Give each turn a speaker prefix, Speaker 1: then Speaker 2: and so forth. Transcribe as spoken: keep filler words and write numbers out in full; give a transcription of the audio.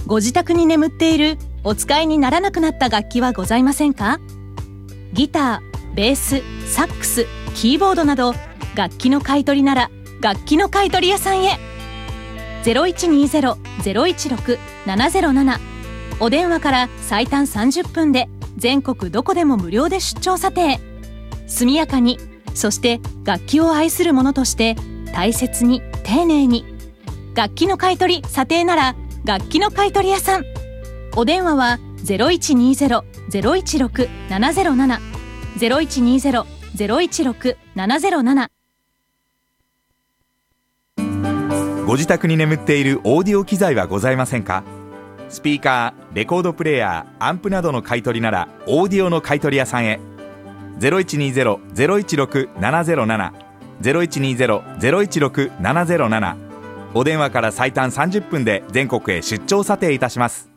Speaker 1: ご自宅に眠っているお使いにならなくなった楽器はございませんか？ギター、ベース、サックス、キーボードなど楽器の買い取りなら楽器の買い取り屋さんへ。 ゼロいちにゼロ ゼロいちろく ななゼロなな お電話から最短さんじゅっぷんで全国どこでも無料で出張査定。速やかに、そして楽器を愛する者として大切に丁寧に。楽器の買い取り査定なら楽器の買い取り屋さん。お電話は ゼロいちにゼロ ゼロいちろく ななゼロなな ゼロいちにゼロ ゼロいちろく ななゼロなな。
Speaker 2: ご自宅に眠っているオーディオ機材はございませんか？スピーカー、レコードプレーヤー、アンプなどの買い取りならオーディオの買い取り屋さんへ。 ゼロいちにゼロ ゼロいちろく ななゼロなな ゼロいちにゼロ ゼロいちろく ななゼロなな。お電話から最短さんじゅっぷんで全国へ出張査定いたします。